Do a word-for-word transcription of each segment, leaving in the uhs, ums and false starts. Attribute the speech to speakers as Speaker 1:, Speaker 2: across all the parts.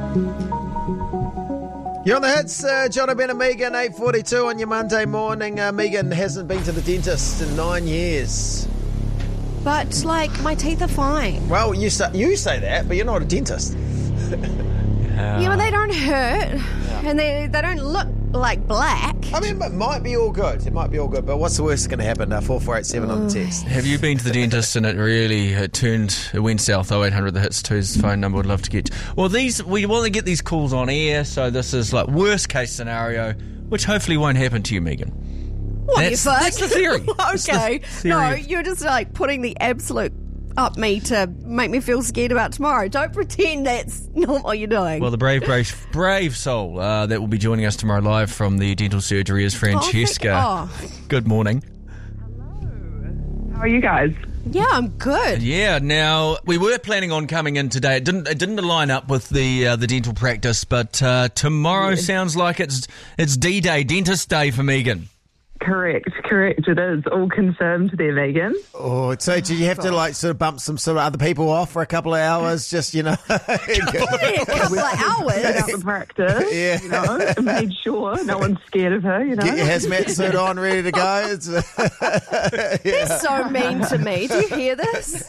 Speaker 1: You're on the hits, uh, John Ben and Megan, eight forty-two on your Monday morning. Uh, Megan hasn't been to the dentist in nine years.
Speaker 2: But, like, my teeth are fine.
Speaker 1: Well, you say, you say that, but you're not a dentist.
Speaker 2: Yeah, but they don't hurt. Yeah. And they they don't look like black.
Speaker 1: I mean, it might be all good. It might be all good. But what's the worst going to happen? Uh, four four eight seven on the text.
Speaker 3: Have you been to the dentist and it really it turned, it went south? oh eight hundred the hits two's phone number. Would love to get. Well, these we want to get these calls on air, so this is like worst case scenario, which hopefully won't happen to you, Megan.
Speaker 2: What
Speaker 3: that's,
Speaker 2: the fuck?
Speaker 3: That's the theory.
Speaker 2: Okay.
Speaker 3: The
Speaker 2: no,
Speaker 3: theory.
Speaker 2: You're just like putting the absolute up me to make me feel scared about tomorrow. Don't pretend that's not what you're doing.
Speaker 3: Well, the brave, brave, brave soul uh, that will be joining us tomorrow live from the dental surgery is Francesca.
Speaker 2: Oh, thank, oh.
Speaker 3: Good morning.
Speaker 4: Hello. How are you guys?
Speaker 2: Yeah, I'm good.
Speaker 3: Yeah. Now we were planning on coming in today. It didn't. It didn't line up with the uh, the dental practice, but uh, tomorrow yes. sounds like it's it's D-Day, Dentist Day for Megan.
Speaker 4: Correct, correct. It is all confirmed there, Megan.
Speaker 1: Oh, so do you have to like sort of bump some sort of other people off for a couple of hours? Just you know,
Speaker 2: yeah, a couple of hours.
Speaker 4: Out the practice,
Speaker 1: yeah.
Speaker 4: You know, made sure no one's scared of her. You know,
Speaker 1: get your hazmat suit on, ready to go. It's,
Speaker 2: yeah. They're so mean to me. Do you hear this?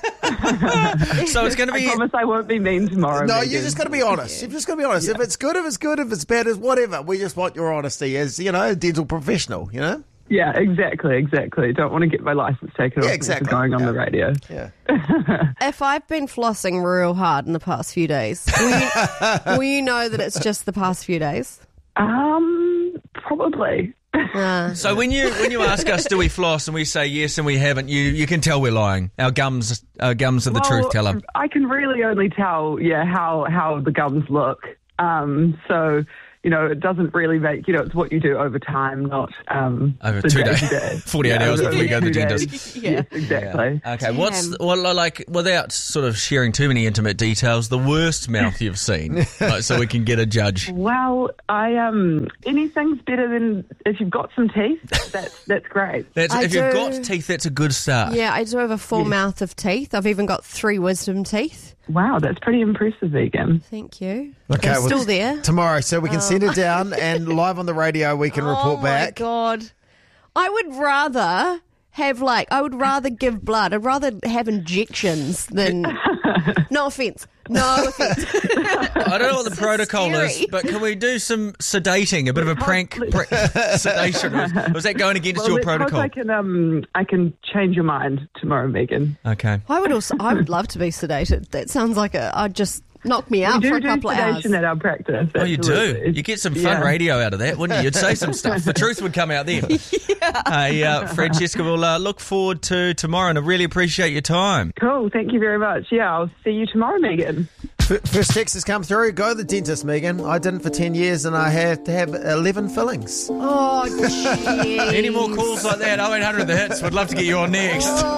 Speaker 3: So it's going to be.
Speaker 4: I promise I won't be mean tomorrow.
Speaker 1: No,
Speaker 4: Megan.
Speaker 1: you just got to be honest. You've just got to be honest.
Speaker 4: Yeah.
Speaker 1: If it's good, if it's good, if it's bad, it's whatever. We just want your honesty as you know, a dental professional. You know.
Speaker 4: Yeah, exactly, exactly. Don't want to get my license taken
Speaker 1: Yeah,
Speaker 4: off
Speaker 1: exactly.
Speaker 4: for going on
Speaker 1: Yeah.
Speaker 4: the radio.
Speaker 1: Yeah.
Speaker 2: If I've been flossing real hard in the past few days, will you, will you know that it's just the past few days?
Speaker 4: Um, probably.
Speaker 2: Uh,
Speaker 3: So when you when you ask us, do we floss, and we say yes and we haven't, you you can tell we're lying. Our gums, our gums are the
Speaker 4: well,
Speaker 3: truth teller.
Speaker 4: I can really only tell, yeah, how how the gums look. Um, so. You know, it doesn't really make, you know, it's what you do over time, not um,
Speaker 3: Over
Speaker 4: the
Speaker 3: two
Speaker 4: day
Speaker 3: days.
Speaker 4: to day.
Speaker 3: forty-eight
Speaker 4: Yeah,
Speaker 3: hours
Speaker 4: over
Speaker 3: before you go to the
Speaker 4: two
Speaker 3: dentist.
Speaker 4: days.
Speaker 2: Yeah.
Speaker 4: Yes, exactly.
Speaker 3: Okay,
Speaker 2: Damn.
Speaker 3: what's well like without sort of sharing too many intimate details, the worst mouth you've seen, like, so we can get a judge.
Speaker 4: Well, I um, anything's better than if you've got some teeth. That's that's great.
Speaker 3: That's
Speaker 2: I
Speaker 3: if you've
Speaker 2: do-
Speaker 3: got teeth, that's a good start.
Speaker 2: yeah, I do have a full mouth of teeth. I've even got three wisdom teeth.
Speaker 4: Wow, that's pretty impressive, Vegan.
Speaker 2: Thank you.
Speaker 1: Okay,
Speaker 2: They're
Speaker 1: well,
Speaker 2: still there.
Speaker 1: Tomorrow, so we can send it down and live on the radio we can report
Speaker 2: oh
Speaker 1: back.
Speaker 2: my God. I would rather have, like, I would rather give blood. I'd rather have injections than. No offence. No offence.
Speaker 3: I don't know what the
Speaker 2: So
Speaker 3: protocol
Speaker 2: scary.
Speaker 3: is, but can we do some sedating, a bit of a prank, prank sedation? Was, was that going against
Speaker 4: Well,
Speaker 3: your
Speaker 4: let's hope
Speaker 3: protocol?
Speaker 4: I can um, I can change your mind tomorrow, Megan.
Speaker 3: Okay.
Speaker 2: I would also, I would love to be sedated. That sounds like a, I'd just knock me out
Speaker 4: We
Speaker 2: for
Speaker 4: do
Speaker 2: a
Speaker 4: do
Speaker 2: couple of hours.
Speaker 4: sedation at our practice.
Speaker 3: Oh, you do.
Speaker 4: absolutely.
Speaker 3: You get some fun
Speaker 4: Yeah.
Speaker 3: radio out of that, wouldn't you? You'd say some stuff. The truth would come out then. yeah. Hey, uh, Francesca, we'll uh, look forward to tomorrow, and I really appreciate your time.
Speaker 4: Cool, thank you very much. Yeah, I'll see you tomorrow, Megan.
Speaker 1: F- First text has come through. Go to the dentist, Megan. I didn't for ten years and I had to have eleven fillings.
Speaker 2: Oh, jeez.
Speaker 3: Any more calls like that? oh eight hundred the hits. We'd love to get you on next.